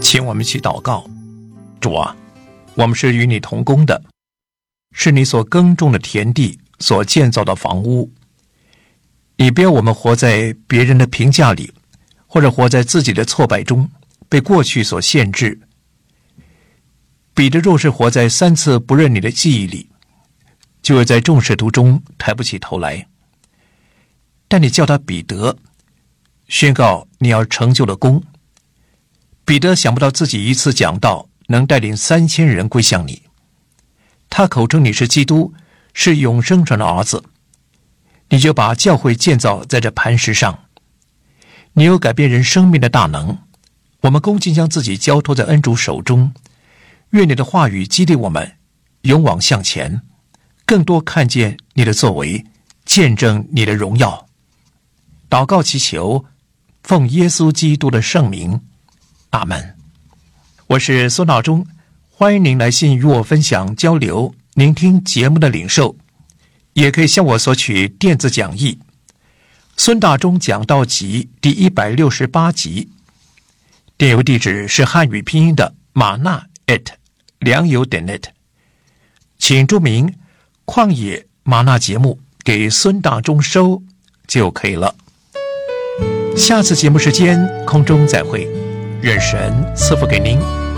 请我们一起祷告。主啊，我们是与你同工的，是你所耕种的田地，所建造的房屋。你不要我们活在别人的评价里，或者活在自己的挫败中，被过去所限制。彼得若是活在3次不认你的记忆里，就会在众使徒中抬不起头来。但你叫他彼得，宣告你要成就了功。彼得想不到自己一次讲道能带领3000人归向你。他口称你是基督，是永生神的儿子。你就把教会建造在这磐石上。你有改变人生命的大能。我们恭敬将自己交托在恩主手中，愿你的话语激励我们勇往向前，更多看见你的作为，见证你的荣耀。祷告祈求，奉耶稣基督的圣名，阿们。我是孙道忠，欢迎您来信与我分享交流您听节目的领受，也可以向我索取电子讲义。孙大中讲道集第168集，电邮地址是汉语拼音的马纳良友.net， 请注明旷野马纳节目给孙大中收就可以了。下次节目时间空中再会，愿神赐福给您。